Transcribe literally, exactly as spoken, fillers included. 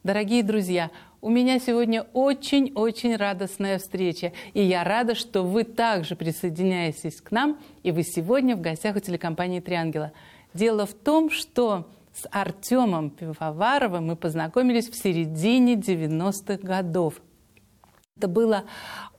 Дорогие друзья, у меня сегодня очень-очень радостная встреча, и я рада, что вы также присоединяетесь к нам, и вы сегодня в гостях у телекомпании «Три ангела». Дело в том, что с Артемом Пивоваровым мы познакомились в середине девяностых годов. Это было